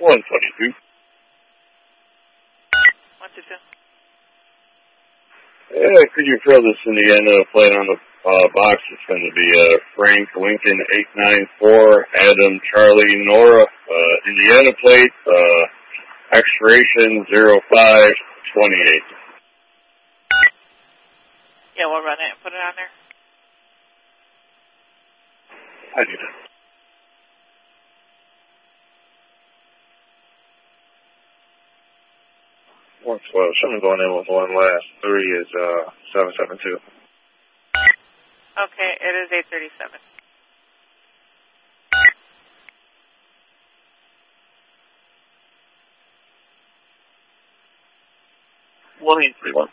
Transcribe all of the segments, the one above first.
122. 122. Yeah, could you fill this Indiana plate on the box? It's going to be Frank Lincoln 894 Adam Charlie Nora Indiana plate expiration 0528. Yeah, we'll run it and put it on there. I need it. 112. Someone going in with one last. 3 is 772. Okay, it is 837. One 831.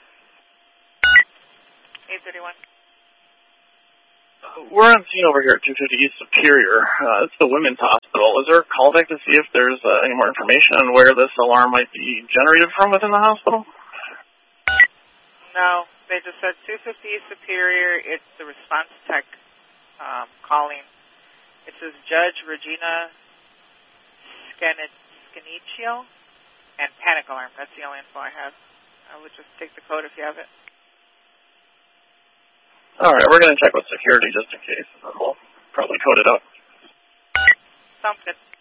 831. We're on scene over here at 250 East Superior. It's the Women's Hospital. Is there a callback to see if there's any more information on where this alarm might be generated from within the hospital? No, they just said 250 East Superior. It's the response tech calling. It says Judge Regina Scanicio and panic alarm. That's the only info I have. I would just take the code if you have it. All right, we're going to check with security just in case. We'll probably code it up. Sounds good.